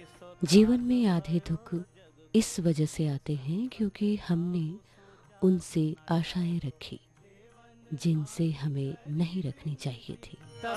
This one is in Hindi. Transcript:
जीवन में आधे दुख इस वजह से आते हैं क्योंकि हमने उनसे आशाएं रखी जिनसे हमें नहीं रखनी चाहिए थी।